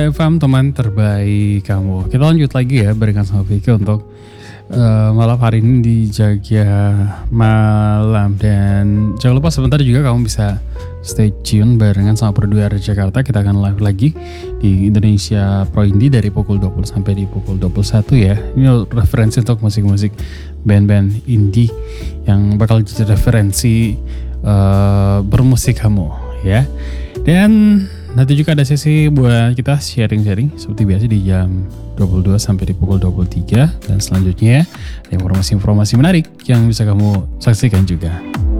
FM teman terbaik kamu. Kita lanjut lagi ya barengan sama Vicky untuk malam hari ini di Jaga Malam. Dan jangan lupa sebentar juga kamu bisa stay tune barengan sama Produer Jakarta. Kita akan live lagi di Indonesia Pro Indie dari pukul 20 sampai di pukul 21 ya. Ini referensi untuk musik-musik band-band indie yang bakal jadi referensi bermusik kamu ya. Dan nanti juga ada sesi buat kita sharing-sharing seperti biasa di jam 22 sampai di pukul 23. Dan selanjutnya ada informasi-informasi menarik yang bisa kamu saksikan juga.